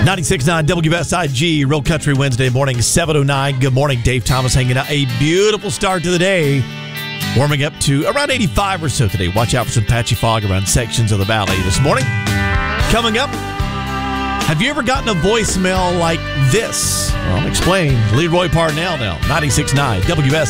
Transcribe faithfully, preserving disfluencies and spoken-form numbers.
ninety-six point nine W S I G, Real Country Wednesday morning, seven oh nine. Good morning, Dave Thomas hanging out. A beautiful start to the day. Warming up to around eighty-five or so today. Watch out for some patchy fog around sections of the valley this morning. Coming up, have you ever gotten a voicemail like this? Well, I'm explaining. Leroy Parnell now, ninety-six point nine W S